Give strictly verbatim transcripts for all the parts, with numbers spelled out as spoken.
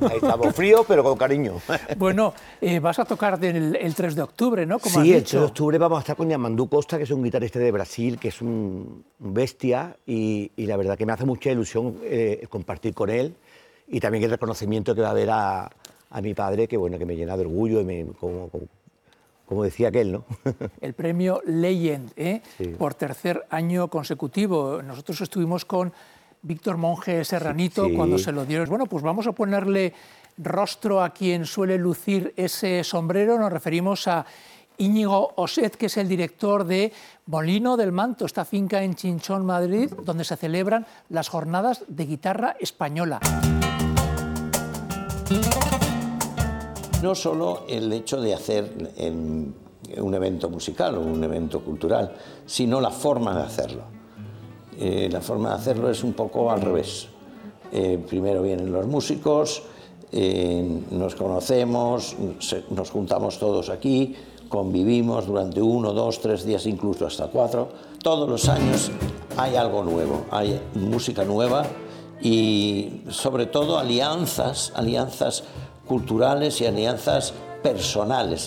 Ahí estamos, frío, pero con cariño. Bueno, eh, vas a tocar del, el tres de octubre, ¿no? Como Sí, has el tres de dicho. octubre vamos a estar con Yamandú Costa, que es un guitarrista de Brasil, que es un, un bestia, y, y la verdad que me hace mucha ilusión eh, compartir con él, y también el reconocimiento que va a haber a, a mi padre, que bueno, que me llena de orgullo, y me, como, como, como decía aquel, ¿no? El premio Legend, ¿eh? Sí. Por tercer año consecutivo. Nosotros estuvimos con Víctor Monge Serranito Sí. cuando se lo dieron. Bueno, pues vamos a ponerle rostro a quien suele lucir ese sombrero. Nos referimos a Íñigo Oset, que es el director de Molino del Manto, esta finca en Chinchón, Madrid, donde se celebran las jornadas de guitarra española. No solo el hecho de hacer en un evento musical o un evento cultural, sino la forma de hacerlo. Eh, la forma de hacerlo es un poco al revés. Eh, primero vienen los músicos, eh, nos conocemos, se, nos juntamos todos aquí, convivimos durante uno, dos, tres días, incluso hasta cuatro. Todos los años hay algo nuevo, hay música nueva y sobre todo alianzas, alianzas culturales y alianzas personales.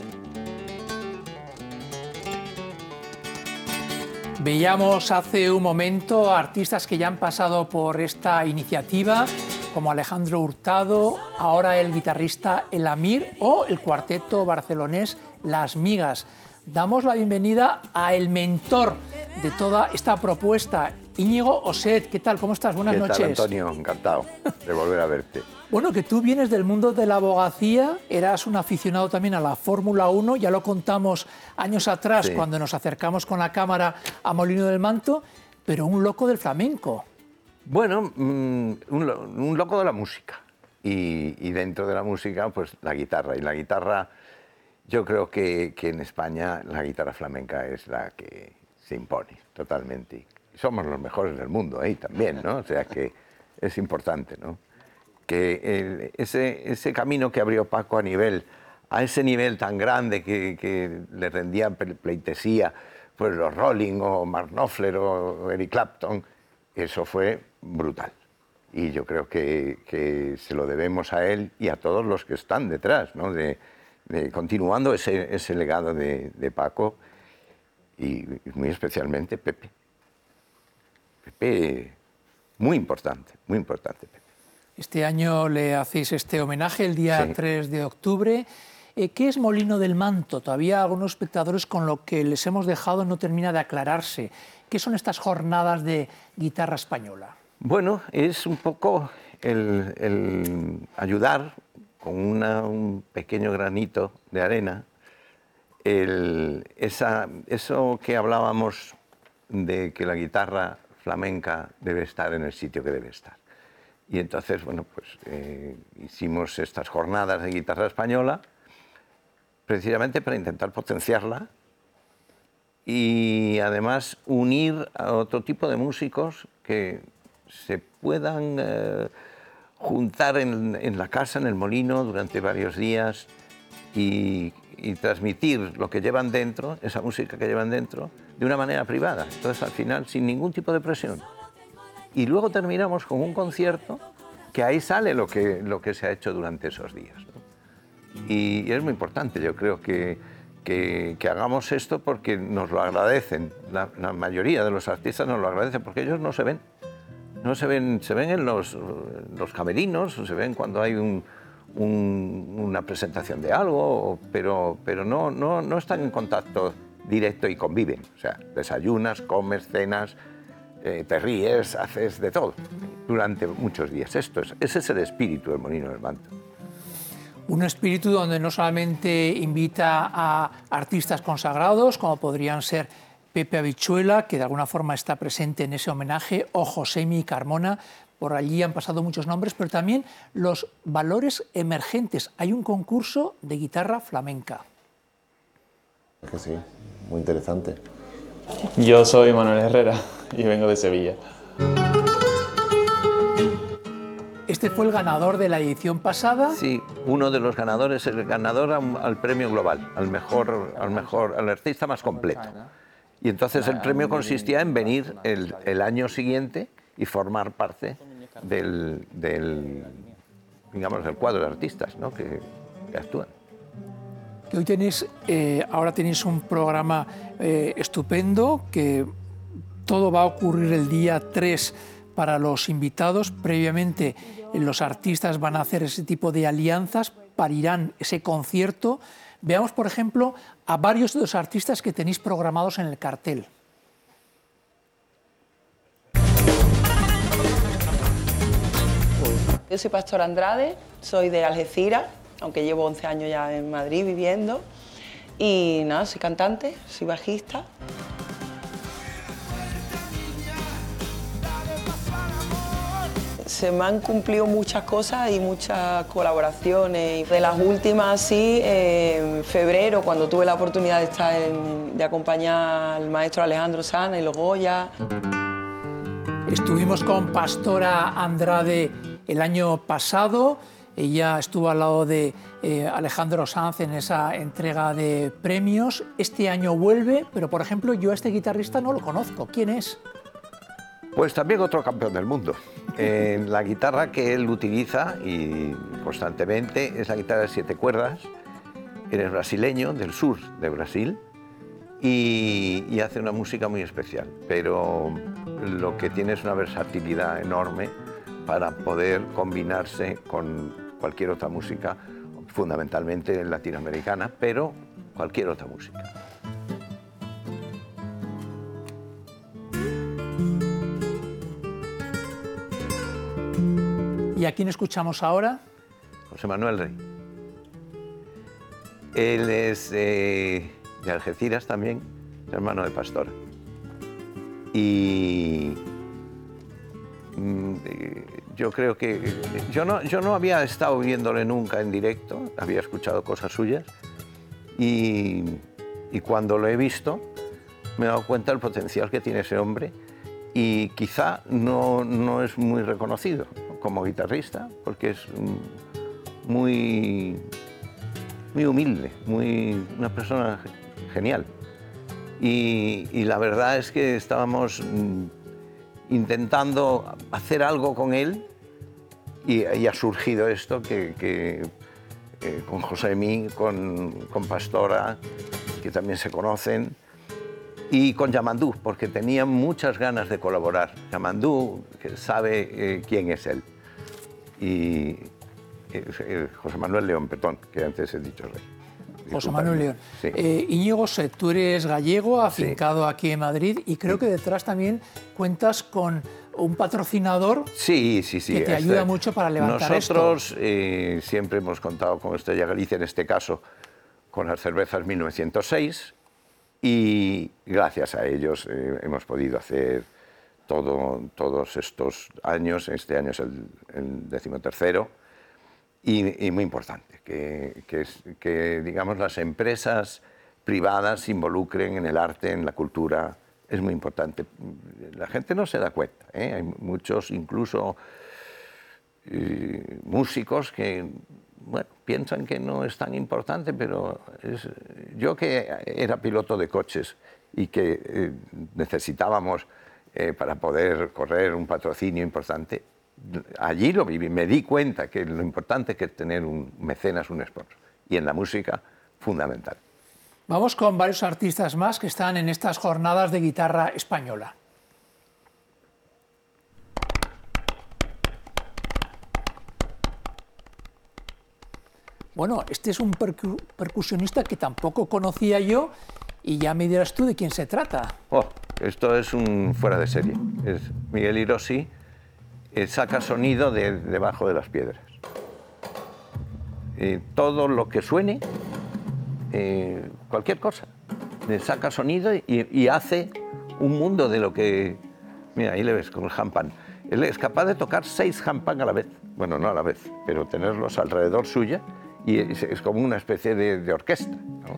Veíamos hace un momento a artistas que ya han pasado por esta iniciativa, como Alejandro Hurtado, ahora el guitarrista El Amir o el cuarteto barcelonés Las Migas. Damos la bienvenida a el mentor de toda esta propuesta, Íñigo Oset. ¿Qué tal? ¿Cómo estás? Buenas ¿Qué noches. tal, Antonio? Encantado de volver a verte. Bueno, que tú vienes del mundo de la abogacía, eras un aficionado también a la Fórmula uno, ya lo contamos años atrás, sí, cuando nos acercamos con la cámara a Molino del Manto, pero un loco del flamenco. Bueno, un, un loco de la música. Y, y dentro de la música, pues la guitarra. Y la guitarra, yo creo que, que en España la guitarra flamenca es la que se impone totalmente. Y somos los mejores del mundo ahí también, ¿no? O sea que es importante, ¿no? Que el, ese, ese camino que abrió Paco a nivel, a ese nivel tan grande que, que le rendían pleitesía, pues los Rolling o Mark Knopfler o Eric Clapton, eso fue brutal. Y yo creo que, que se lo debemos a él y a todos los que están detrás, ¿no? de, de, continuando ese, ese legado de, de Paco y muy especialmente Pepe. Pepe, muy importante, muy importante Pepe. Este año le hacéis este homenaje el día sí. tres de octubre. Eh, ¿Qué es Molino del Manto? Todavía algunos espectadores con lo que les hemos dejado no termina de aclararse. ¿Qué son estas jornadas de guitarra española? Bueno, es un poco el, el ayudar con una, un pequeño granito de arena, el, esa, eso que hablábamos de que la guitarra flamenca debe estar en el sitio que debe estar. Y entonces, bueno, pues eh, hicimos estas jornadas de guitarra española precisamente para intentar potenciarla y además unir a otro tipo de músicos que se puedan eh, juntar en, en la casa, en el molino, durante varios días y, y transmitir lo que llevan dentro, esa música que llevan dentro, de una manera privada. Entonces, al final, sin ningún tipo de presión. Y luego terminamos con un concierto que ahí sale lo que, lo que se ha hecho durante esos días, ¿no? Y, y es muy importante, yo creo que, que, que hagamos esto porque nos lo agradecen. La, la mayoría de los artistas nos lo agradecen porque ellos no se ven. No se ven, se ven en los, los camerinos, se ven cuando hay un, un, una presentación de algo, pero, pero no, no, no están en contacto directo y conviven. O sea, desayunas, comes, cenas, Eh, te ríes, haces de todo durante muchos días. Esto es, ese es el espíritu del Molino del Manto. Un espíritu donde no solamente invita a artistas consagrados, como podrían ser Pepe Habichuela, que de alguna forma está presente en ese homenaje, o Josemi Carmona, por allí han pasado muchos nombres, pero también los valores emergentes. Hay un concurso de guitarra flamenca. Que sí, muy interesante. Yo soy Manuel Herrera y vengo de Sevilla. Este fue el ganador de la edición pasada. Sí, uno de los ganadores, el ganador al premio global, al mejor, al mejor, al artista más completo. Y entonces el premio consistía en venir el, el año siguiente y formar parte del, del, digamos, el cuadro de artistas, ¿no? que, que actúan. Que hoy tenéis, eh, ahora tenéis un programa eh, estupendo, que todo va a ocurrir el día tres para los invitados. Previamente eh, los artistas van a hacer ese tipo de alianzas, parirán ese concierto. Veamos, por ejemplo, a varios de los artistas que tenéis programados en el cartel. Yo soy Pastora Andrade, soy de Algeciras, aunque llevo once años ya en Madrid viviendo. Y nada, soy cantante, soy bajista. Se me han cumplido muchas cosas y muchas colaboraciones. De las últimas, sí, en febrero, cuando tuve la oportunidad de estar en, de acompañar al maestro Alejandro Sanz en los Goya. Estuvimos con Pastora Andrade el año pasado. Ella estuvo al lado de eh, Alejandro Sanz en esa entrega de premios. Este año vuelve, pero por ejemplo yo a este guitarrista no lo conozco. ¿Quién es? Pues también otro campeón del mundo. Eh, la guitarra que él utiliza y constantemente es la guitarra de siete cuerdas. Él es brasileño, del sur de Brasil, y, y hace una música muy especial, pero lo que tiene es una versatilidad enorme para poder combinarse con cualquier otra música, fundamentalmente latinoamericana, pero cualquier otra música. ¿Y a quién escuchamos ahora? José Manuel Rey. Él es eh, de Algeciras también, hermano de Pastora. Y mm, yo creo que... Yo no, yo no había estado viéndole nunca en directo, había escuchado cosas suyas, y, y cuando lo he visto me he dado cuenta del potencial que tiene ese hombre, y quizá no, no es muy reconocido como guitarrista, porque es muy, muy humilde, muy, una persona genial. Y, y la verdad es que estábamos intentando hacer algo con él y, y ha surgido esto que, que eh, con Josémi, con, con Pastora, que también se conocen, y con Yamandú, porque tenía muchas ganas de colaborar. Yamandú, que sabe eh, quién es él. Y eh, José Manuel León, perdón, que antes he dicho Rey. José Manuel León. Sí. Eh, Íñigo Set, tú eres gallego, afincado sí. aquí en Madrid, y creo sí. que detrás también cuentas con un patrocinador sí, sí, sí. que te este, ayuda mucho para levantar nosotros, esto. Nosotros eh, siempre hemos contado con Estrella Galicia, en este caso con las cervezas mil novecientos seis, y gracias a ellos eh, hemos podido hacer todo, todos estos años. Este año es el, el decimotercero, y, y muy importante que, que, que digamos, las empresas privadas se involucren en el arte, en la cultura. Es muy importante. La gente no se da cuenta, ¿eh? Hay muchos, incluso eh, músicos que bueno, piensan que no es tan importante, pero es, yo que era piloto de coches y que eh, necesitábamos eh, para poder correr un patrocinio importante, allí lo viví, me di cuenta que lo importante que es tener un mecenas, un sponsor, y en la música, fundamental. Vamos con varios artistas más que están en estas jornadas de guitarra española. Bueno, este es un percu percusionista que tampoco conocía yo, y ya me dirás tú de quién se trata. Oh, esto es un fuera de serie. Es Miguel Hiroshi, eh, saca sonido de debajo de las piedras. Eh, todo lo que suene, eh, cualquier cosa, le saca sonido y, y hace un mundo de lo que... Mira, ahí le ves con el handpan. Él es capaz de tocar seis handpan a la vez. Bueno, no a la vez, pero tenerlos alrededor suya, y es, es como una especie de, de orquesta, ¿no?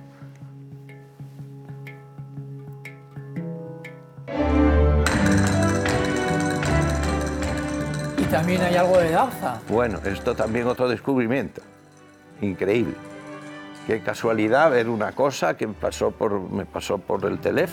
Y también hay algo de danza. Bueno, esto también otro descubrimiento. Increíble. Qué casualidad ver una cosa que pasó por, me pasó por el teléfono.